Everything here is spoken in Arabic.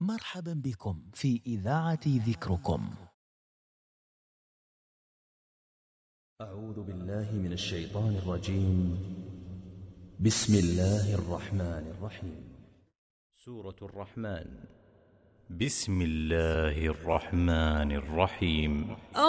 مرحبا بكم في إذاعة ذكركم. أعوذ بالله من الشيطان الرجيم. بسم الله الرحمن الرحيم. سورة الرحمن. بسم الله الرحمن الرحيم.